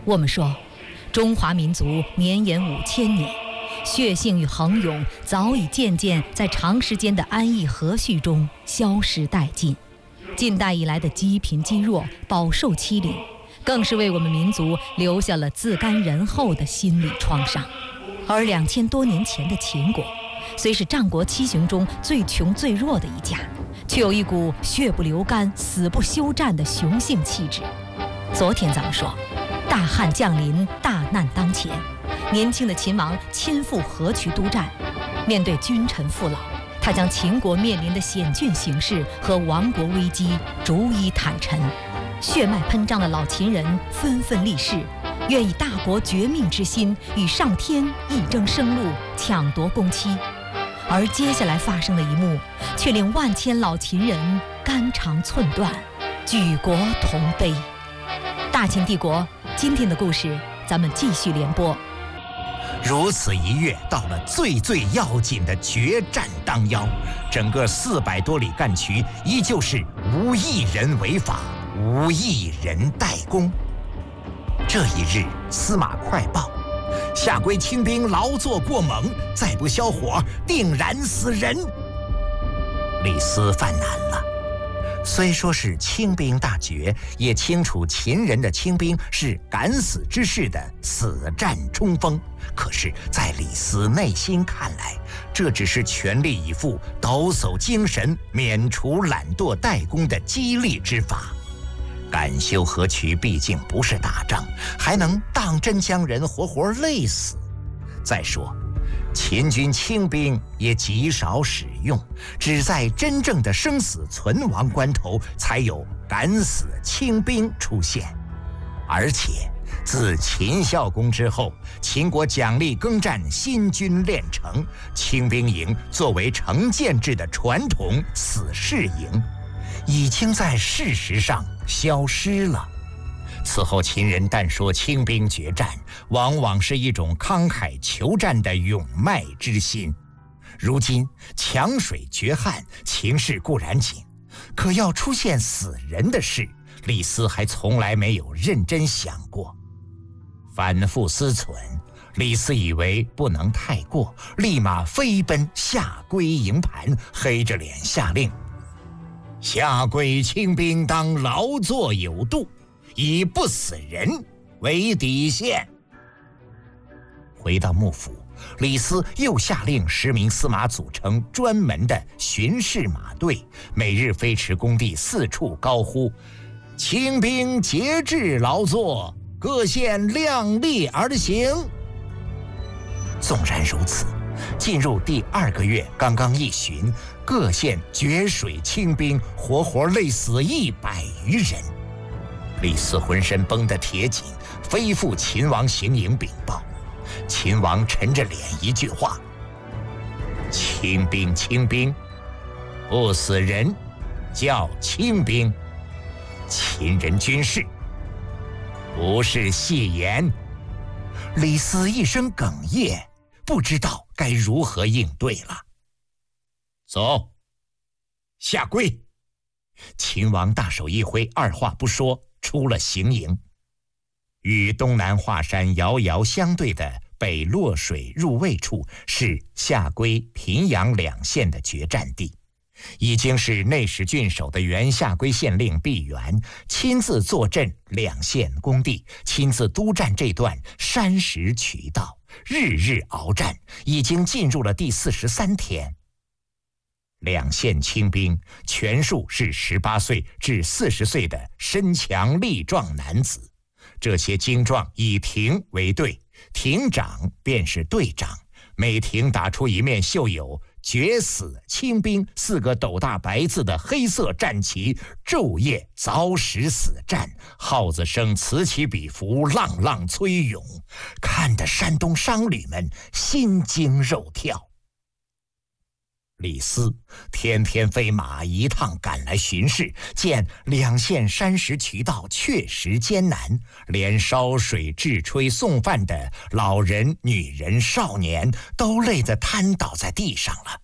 我们说，中华民族绵延5000年，血性与恒勇早已渐渐在长时间的安逸和煦中消失殆尽。近代以来的积贫积弱、饱受欺凌，更是为我们民族留下了自甘人后的心理创伤。而2000多年前的秦国，虽是战国七雄中最穷最弱的一家，却有一股血不流干、死不休战的雄性气质。昨天咱们说，大旱降临，大难当前，年轻的秦王亲赴河渠督战，面对君臣父老，他将秦国面临的险峻形势和亡国危机逐一坦陈。血脉喷张的老秦人纷纷立誓，愿以大国绝命之心与上天一争生路，抢夺公期。而接下来发生的一幕，却令万千老秦人肝肠寸断，举国同悲。大秦帝国，今天的故事咱们继续连播。 如此一跃，到了最要紧的决战当腰，整个400多里干渠依旧是无一人违法，无一人怠工。这一日，司马快报，下归清兵劳作过猛，再不消火，定然死人。李斯犯难了。虽说是轻兵大捷，也清楚秦人的轻兵是敢死之士的死战冲锋。可是，在李斯内心看来，这只是全力以赴、抖擞精神、免除懒惰怠工的激励之法。敢修河渠毕竟不是打仗，还能当真将人活活累死。再说，秦军轻兵也极少使用，只在真正的生死存亡关头，才有敢死轻兵出现。而且自秦孝公之后，秦国奖励耕战新军练成，轻兵营作为成建制的传统死士营，已经在事实上消失了。此后秦人但说轻兵决战，往往是一种慷慨求战的勇迈之心。如今强水决旱，情势固然紧，可要出现死人的事，李斯还从来没有认真想过。反复思忖，李斯以为不能太过，立马飞奔下归营盘，黑着脸下令：下归轻兵当劳作有度，以不死人为底线。回到幕府，李斯又下令10名司马组成专门的巡视马队，每日飞驰工地四处高呼：轻兵节制劳作，各县量力而行。纵然如此，进入第2个月，刚刚一巡，各县决水轻兵活活累死100余人。李斯浑身绷得铁紧，飞赴秦王行营禀报。秦王沉着脸一句话：轻兵轻兵，不死人叫轻兵。秦人军事不是戏言。李斯一声哽咽，不知道该如何应对了。走，下跪。秦王大手一挥，二话不说出了行营。与东南华山遥遥相对的北洛水入渭处，是下归、平阳2县的决战地。已经是内史郡守的原下归县令毕沅亲自坐镇2县工地，亲自督战这段山石渠道，日日鏖战，已经进入了第43天。2县轻兵全数是18岁至40岁的身强力壮男子，这些精壮以亭为队，亭长便是队长，每亭打出一面绣有决死轻兵4个斗大白字的黑色战旗，昼夜凿石死战，号子声此起彼伏，浪浪催涌，看得山东商旅们心惊肉跳。李斯天天飞马一趟赶来巡视，见2县山石渠道确实艰难，连烧水制炊送饭的老人、女人、少年都累得瘫倒在地上了。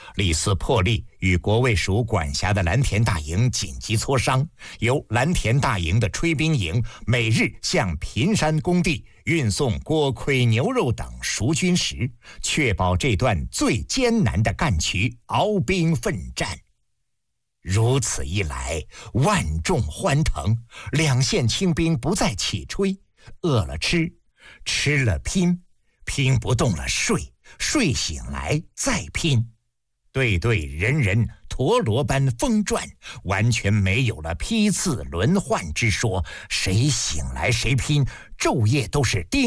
李斯破例与国卫署管辖的蓝田大营紧急磋商，由蓝田大营的炊兵营每日向平山工地运送锅盔、牛肉等熟军食，确保这段最艰难的干渠鏖兵奋战。如此一来，万众欢腾，两县清兵不再起炊，饿了吃，吃了拼，拼不动了睡，睡醒来再拼。队队人人陀螺般疯转，完全没有了批次轮换之说，谁醒来谁拼，昼夜都是